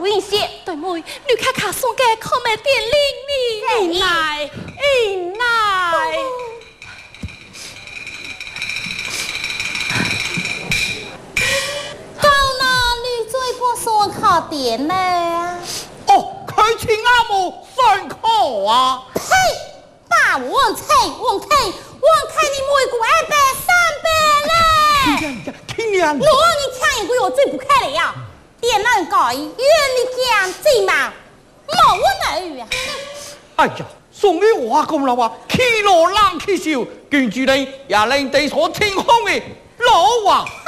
运些，对妹，你看看送给可没点令你， 来， 到哪里最过送考点呢？ 哦，开请阿母上课啊！ 呸！大王菜，王菜，你每个200、300嘞！ 听娘， 我你抢一个我最不开了呀！点难改，愿你讲最嘛，冇我女啊！ 哎呀，送你话咁啦气罗冷气笑，跟住你也令地所清空的老王。